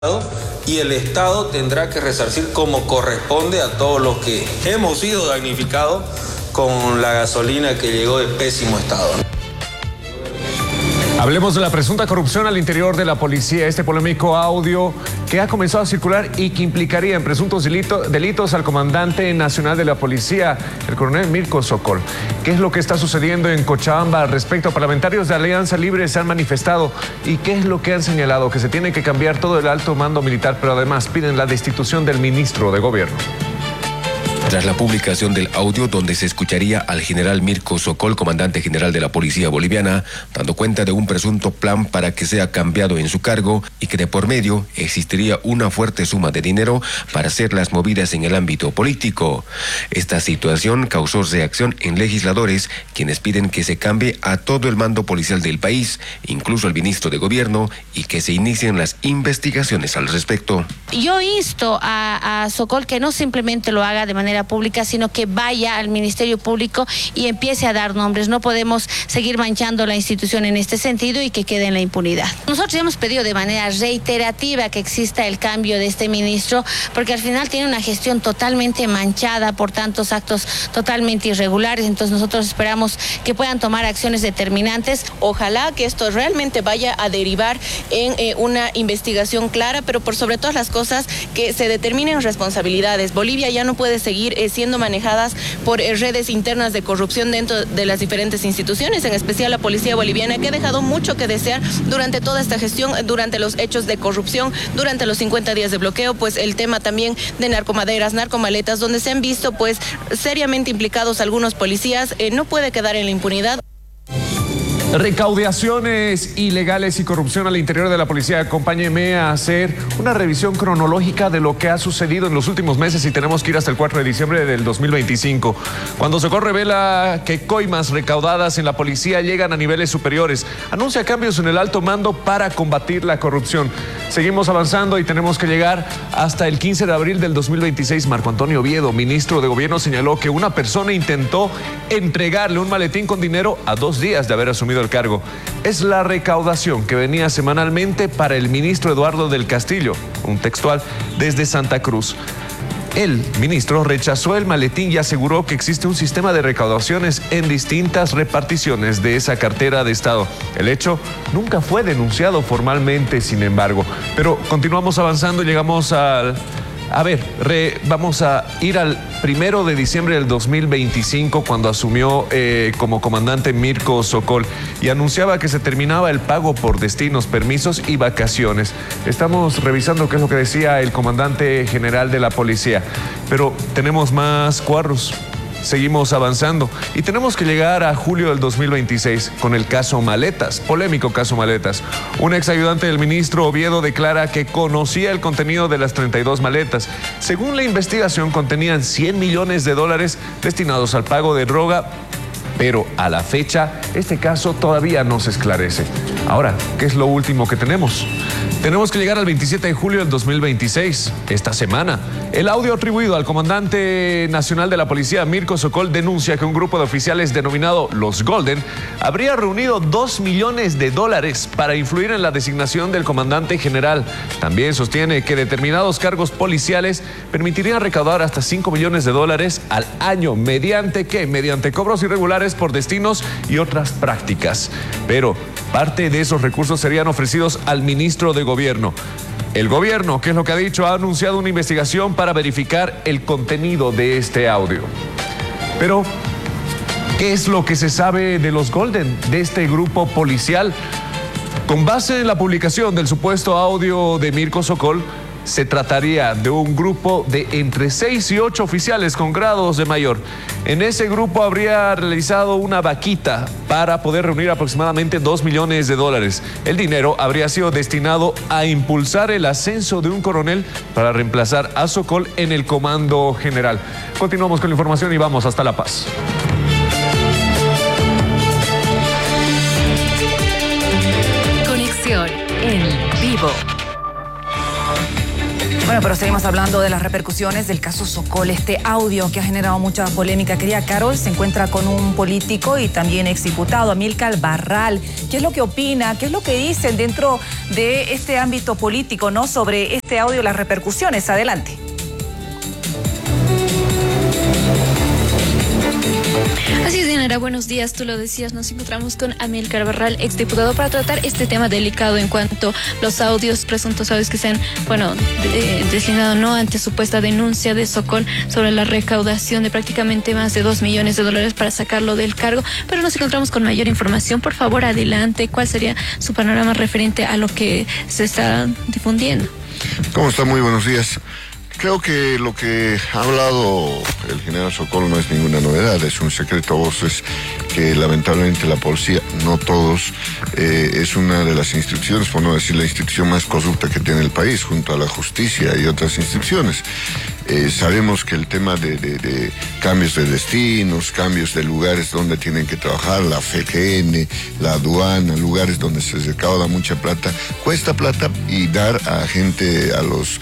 y el Estado tendrá que resarcir como corresponde a todos los que hemos sido damnificados con la gasolina que llegó de pésimo estado. Hablemos de la presunta corrupción al interior de la policía. Este polémico audio que ha comenzado a circular y que implicaría en presuntos delitos al comandante nacional de la policía, el coronel Mirko Sokol. ¿Qué es lo que está sucediendo en Cochabamba al respecto? Parlamentarios de Alianza Libre se han manifestado. ¿Y qué es lo que han señalado? Que se tiene que cambiar todo el alto mando militar, pero además piden la destitución del ministro de Gobierno. Tras la publicación del audio donde se escucharía al general Mirko Sokol, comandante general de la policía boliviana, dando cuenta de un presunto plan para que sea cambiado en su cargo y que de por medio existiría una fuerte suma de dinero para hacer las movidas en el ámbito político. Esta situación causó reacción en legisladores, quienes piden que se cambie a todo el mando policial del país, incluso al ministro de Gobierno, y que se inicien las investigaciones al respecto. Yo insto a Sokol que no simplemente lo haga de manera pública, sino que vaya al Ministerio Público y empiece a dar nombres. No podemos seguir manchando la institución en este sentido y que quede en la impunidad. Nosotros hemos pedido de manera reiterativa que exista el cambio de este ministro, porque al final tiene una gestión totalmente manchada por tantos actos totalmente irregulares. Entonces nosotros esperamos que puedan tomar acciones determinantes. Ojalá que esto realmente vaya a derivar en una investigación clara, pero por sobre todas las cosas que se determinen responsabilidades. Bolivia ya no puede seguir siendo manejadas por redes internas de corrupción dentro de las diferentes instituciones, en especial la policía boliviana, que ha dejado mucho que desear durante toda esta gestión, durante los hechos de corrupción, durante los 50 días de bloqueo, pues el tema también de narcomaderas, narcomaletas, donde se han visto pues seriamente implicados algunos policías, no puede quedar en la impunidad. Recaudaciones ilegales y corrupción al interior de la policía. Acompáñeme a hacer una revisión cronológica de lo que ha sucedido en los últimos meses y tenemos que ir hasta el 4 de diciembre del 2025. Cuando Sokol revela que coimas recaudadas en la policía llegan a niveles superiores, anuncia cambios en el alto mando para combatir la corrupción. Seguimos avanzando y tenemos que llegar hasta el 15 de abril del 2026. Marco Antonio Oviedo, ministro de Gobierno, señaló que una persona intentó entregarle un maletín con dinero a 2 días de haber asumido el cargo. Es la recaudación que venía semanalmente para el ministro Eduardo del Castillo, un textual, desde Santa Cruz. El ministro rechazó el maletín y aseguró que existe un sistema de recaudaciones en distintas reparticiones de esa cartera de Estado. El hecho nunca fue denunciado formalmente, sin embargo. Pero continuamos avanzando y llegamos al... vamos a ir al 1 de diciembre del 2025, cuando asumió como comandante Mirko Sokol y anunciaba que se terminaba el pago por destinos, permisos y vacaciones. Estamos revisando qué es lo que decía el comandante general de la policía, pero tenemos más cuadros. Seguimos avanzando y tenemos que llegar a julio del 2026 con el caso Maletas, polémico caso Maletas. Un ex ayudante del ministro Oviedo declara que conocía el contenido de las 32 maletas. Según la investigación, contenían $100 millones destinados al pago de droga, pero a la fecha este caso todavía no se esclarece. Ahora, ¿qué es lo último que tenemos? Tenemos que llegar al 27 de julio del 2026, esta semana. El audio atribuido al comandante nacional de la policía, Mirko Sokol, denuncia que un grupo de oficiales denominado Los Golden habría reunido $2 millones para influir en la designación del comandante general. También sostiene que determinados cargos policiales permitirían recaudar hasta $5 millones al año. ¿Mediante qué? Mediante cobros irregulares por destinos y otras prácticas. Pero parte de esos recursos serían ofrecidos al ministro de Gobierno. El gobierno, ¿qué es lo que ha dicho? Ha anunciado una investigación para verificar el contenido de este audio. Pero, ¿qué es lo que se sabe de los Golden, de este grupo policial? Con base en la publicación del supuesto audio de Mirko Sokol, se trataría de un grupo de entre 6 y 8 oficiales con grados de mayor. En ese grupo habría realizado una vaquita para poder reunir aproximadamente $2 millones. El dinero habría sido destinado a impulsar el ascenso de un coronel para reemplazar a Sokol en el comando general. Continuamos con la información y vamos hasta La Paz. Conexión en vivo. Bueno, pero seguimos hablando de las repercusiones del caso Sokol. Este audio que ha generado mucha polémica. Querida Carol, se encuentra con un político y también exdiputado, Amílcar Barral. ¿Qué es lo que opina? ¿Qué es lo que dicen dentro de este ámbito político, ¿no? Sobre este audio y las repercusiones. Adelante. Así es, Dianara, buenos días. Tú lo decías, nos encontramos con Amílcar Barral, exdiputado, para tratar este tema delicado en cuanto a los audios, presuntos audios que se han, deslindado, ¿no?, ante supuesta denuncia de Sokol sobre la recaudación de prácticamente más de $2 millones para sacarlo del cargo. Pero nos encontramos con mayor información. Por favor, adelante. ¿Cuál sería su panorama referente a lo que se está difundiendo? ¿Cómo está? Muy buenos días. Creo que lo que ha hablado el general Sokol no es ninguna novedad, es un secreto a voces que lamentablemente la policía, no todos, es una de las instituciones, por no decir la institución más corrupta que tiene el país, junto a la justicia y otras instituciones. Sabemos que el tema de cambios de destinos, cambios de lugares donde tienen que trabajar, la FGN, la aduana, lugares donde se recauda mucha plata, cuesta plata, y dar a gente, a los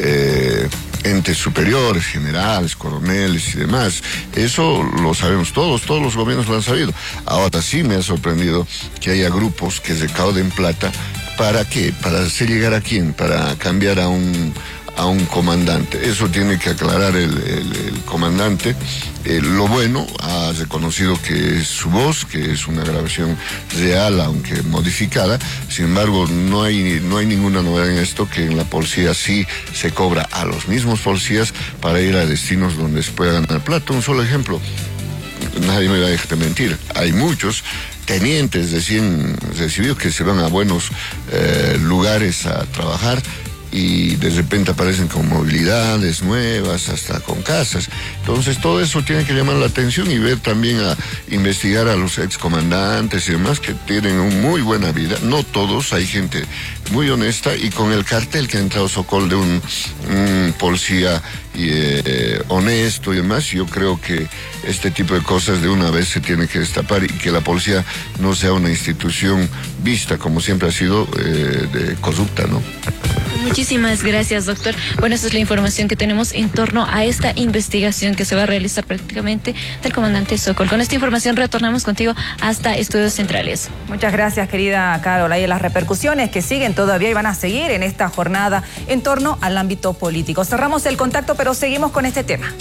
entes superiores, generales, coroneles y demás, eso lo sabemos todos los gobiernos lo han sabido. Ahora sí me ha sorprendido que haya grupos que recauden plata. ¿Para qué? ¿Para hacer llegar a quién? Para cambiar a un comandante. Eso tiene que aclarar el comandante. Lo bueno, ha reconocido que es su voz, que es una grabación real, aunque modificada. Sin embargo, no hay ninguna novedad en esto, que en la policía sí se cobra a los mismos policías para ir a destinos donde se pueda ganar plata. Un solo ejemplo, nadie me va a dejar de mentir, hay muchos tenientes recién recibidos que se van a buenos lugares a trabajar, y de repente aparecen con movilidades nuevas, hasta con casas. Entonces todo eso tiene que llamar la atención, y ver también, a investigar a los excomandantes y demás que tienen una muy buena vida. No todos, hay gente muy honesta, y con el cartel que ha entrado Sokol de un policía honesto y demás, yo creo que este tipo de cosas de una vez se tiene que destapar, y que la policía no sea una institución vista, como siempre ha sido, de corrupta, ¿no? Muchísimas gracias, doctor. Bueno, esa es la información que tenemos en torno a esta investigación que se va a realizar prácticamente del comandante Sokol. Con esta información retornamos contigo hasta Estudios Centrales. Muchas gracias, querida Carol. Ahí las repercusiones que siguen todavía y van a seguir en esta jornada en torno al ámbito político. Cerramos el contacto, pero seguimos con este tema.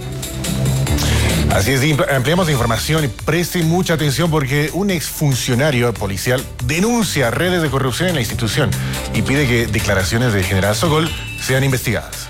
Así es, ampliamos la información y presten mucha atención, porque un exfuncionario policial denuncia redes de corrupción en la institución y pide que declaraciones del general Sokol sean investigadas.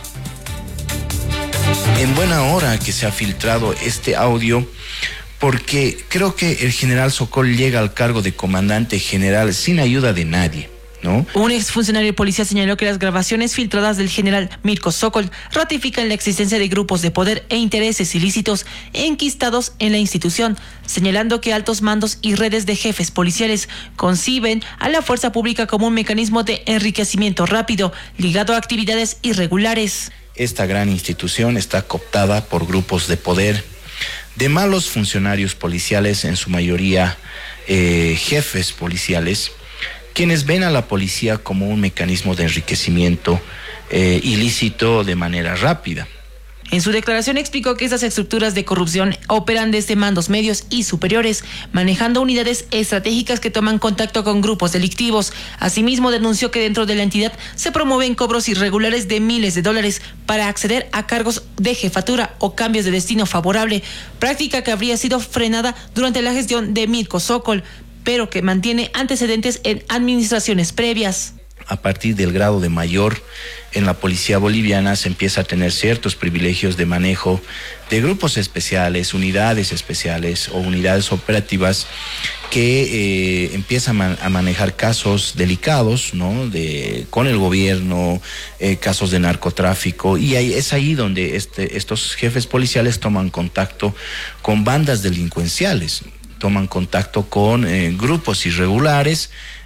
En buena hora que se ha filtrado este audio, porque creo que el general Sokol llega al cargo de comandante general sin ayuda de nadie, ¿no? Un exfuncionario policial señaló que las grabaciones filtradas del general Mirko Sokol ratifican la existencia de grupos de poder e intereses ilícitos enquistados en la institución, señalando que altos mandos y redes de jefes policiales conciben a la fuerza pública como un mecanismo de enriquecimiento rápido ligado a actividades irregulares. Esta gran institución está cooptada por grupos de poder, de malos funcionarios policiales, en su mayoría jefes policiales, quienes ven a la policía como un mecanismo de enriquecimiento ilícito de manera rápida. En su declaración explicó que estas estructuras de corrupción operan desde mandos medios y superiores, manejando unidades estratégicas que toman contacto con grupos delictivos. Asimismo, denunció que dentro de la entidad se promueven cobros irregulares de miles de dólares para acceder a cargos de jefatura o cambios de destino favorable, práctica que habría sido frenada durante la gestión de Mirko Sokol, pero que mantiene antecedentes en administraciones previas. A partir del grado de mayor en la policía boliviana se empieza a tener ciertos privilegios de manejo de grupos especiales, unidades especiales o unidades operativas que empiezan a manejar casos delicados, ¿no? Con el gobierno, casos de narcotráfico, y es ahí donde estos jefes policiales toman contacto con bandas delincuenciales, toman contacto con grupos irregulares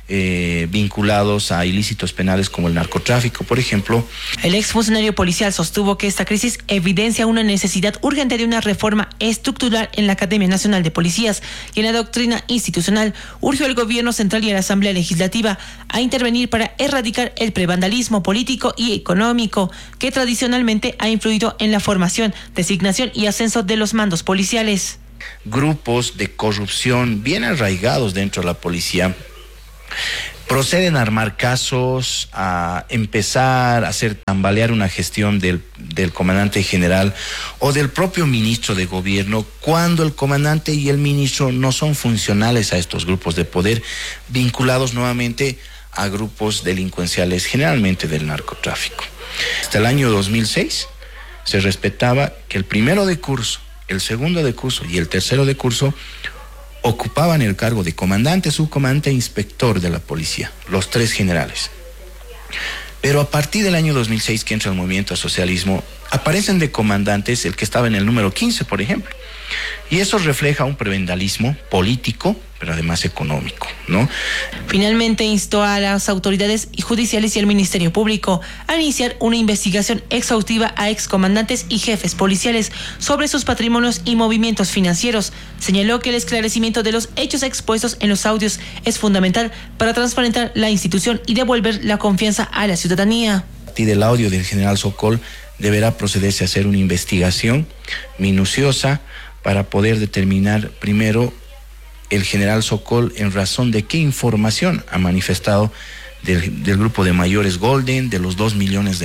vinculados a ilícitos penales como el narcotráfico, por ejemplo. El exfuncionario policial sostuvo que esta crisis evidencia una necesidad urgente de una reforma estructural en la Academia Nacional de Policías y en la doctrina institucional. Urgió al gobierno central y a la Asamblea Legislativa a intervenir para erradicar el prevandalismo político y económico que tradicionalmente ha influido en la formación, designación y ascenso de los mandos policiales. Grupos de corrupción bien arraigados dentro de la policía proceden a armar casos, a empezar a hacer tambalear una gestión del comandante general o del propio ministro de gobierno, cuando el comandante y el ministro no son funcionales a estos grupos de poder, vinculados nuevamente a grupos delincuenciales, generalmente del narcotráfico. Hasta el año 2006 se respetaba que el primero de curso, el segundo de curso y el tercero de curso ocupaban el cargo de comandante, subcomandante e inspector de la policía, los tres generales. Pero a partir del año 2006 que entra el movimiento al socialismo, aparecen de comandantes el que estaba en el número 15, por ejemplo. Y eso refleja un prebendalismo político, pero además económico, ¿no? Finalmente instó a las autoridades judiciales y al Ministerio Público a iniciar una investigación exhaustiva a excomandantes y jefes policiales sobre sus patrimonios y movimientos financieros. Señaló que el esclarecimiento de los hechos expuestos en los audios es fundamental para transparentar la institución y devolver la confianza a la ciudadanía. A partir del audio del general Sokol deberá procederse a hacer una investigación minuciosa para poder determinar primero el general Sokol en razón de qué información ha manifestado del grupo de mayores Golden, de los $2 millones,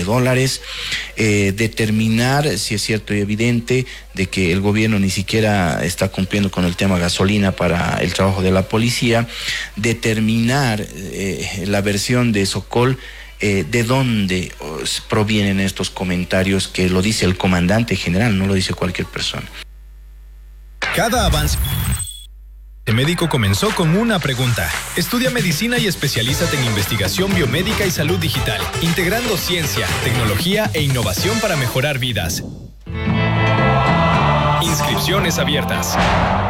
determinar si es cierto y evidente de que el gobierno ni siquiera está cumpliendo con el tema gasolina para el trabajo de la policía, determinar la versión de Sokol, de dónde provienen estos comentarios, que lo dice el comandante general, no lo dice cualquier persona. Cada avance médico comenzó con una pregunta. Estudia medicina y especialízate en investigación biomédica y salud digital, integrando ciencia, tecnología e innovación para mejorar vidas. Inscripciones abiertas.